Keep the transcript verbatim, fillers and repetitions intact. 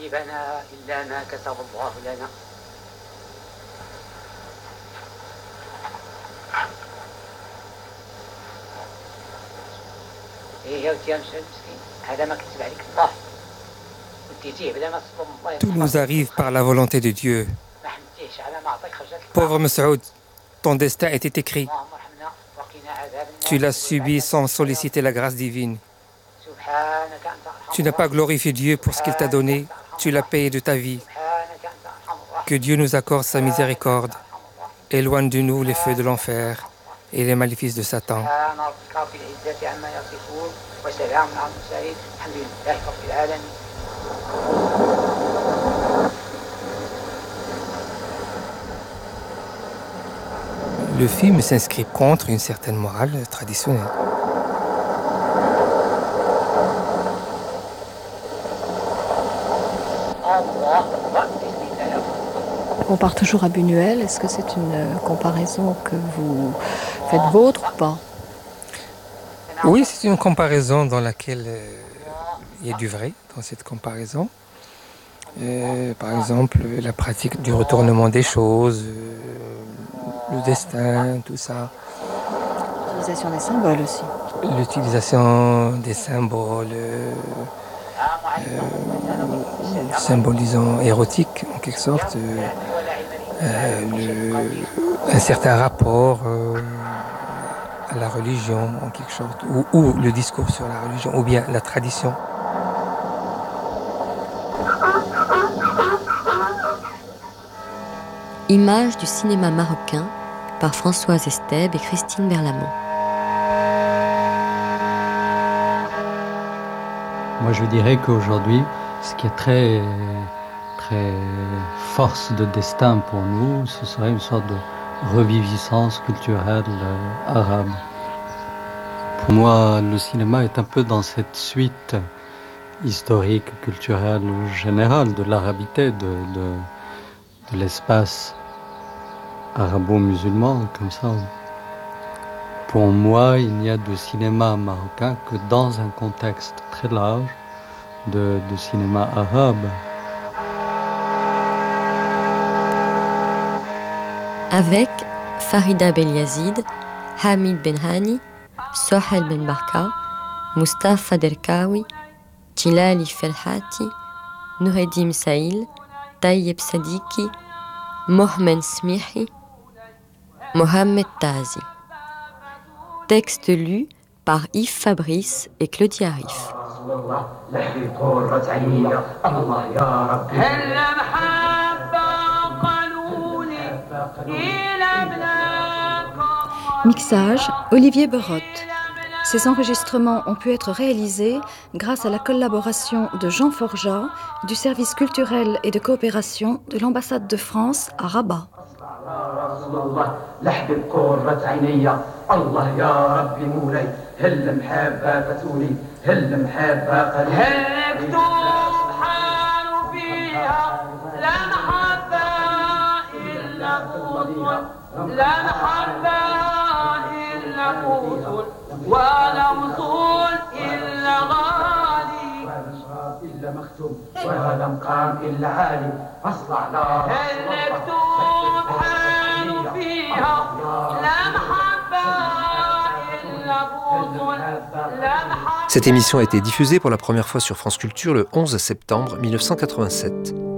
نصيبنا إلا ما كتب الله لنا. Tout nous arrive par la volonté de Dieu. Pauvre Mas'oud, ton destin était écrit. Tu l'as subi sans solliciter la grâce divine. Tu n'as pas glorifié Dieu pour ce qu'il t'a donné. Tu l'as payé de ta vie. Que Dieu nous accorde sa miséricorde. Éloigne de nous les feux de l'enfer et les maléfices de Satan. Le film s'inscrit contre une certaine morale traditionnelle. On part toujours à Buñuel. Est-ce que c'est une comparaison que vous faites vôtre ou pas? Oui, c'est une comparaison dans laquelle euh, il y a du vrai dans cette comparaison. Euh, par exemple, la pratique du retournement des choses, euh, le destin, tout ça. L'utilisation des symboles aussi. L'utilisation des symboles euh, euh, symbolisant érotique en quelque sorte. Euh, Euh, le, un certain rapport euh, à la religion en quelque sorte, ou, ou le discours sur la religion, ou bien la tradition. Images du cinéma marocain par Françoise Estèbe et Christine Berlamont. Moi je dirais qu'aujourd'hui, ce qui est très... très force de destin pour nous, ce serait une sorte de reviviscence culturelle euh, arabe. Pour moi, le cinéma est un peu dans cette suite historique, culturelle, générale de l'arabité, de, de, de l'espace arabo-musulman, comme ça. Pour moi, il n'y a de cinéma marocain que dans un contexte très large de, de cinéma arabe. Avec Farida Beliazid, Hamid Benhani, Sohel Ben Barka, Mustafa Derkawi, Tilali Felhati, Noureddin Saïl, Tayyeb Sadiki, Mohamed Smihi, Mohamed Tazi. Texte lu par Yves Fabrice et Claudia Arif. Mixage, Olivier Berotte. Ces enregistrements ont pu être réalisés grâce à la collaboration de Jean Forjat du service culturel et de coopération de l'ambassade de France à Rabat. ولا وصول إلا غالي إلا مختوم ولا مقام إلا عالي أصلع لا المكتوب حال فيها لا محبة إلا بوصول لا محبة. Cette émission a été diffusée pour la première fois sur France Culture le onze septembre mille neuf cent quatre-vingt-sept.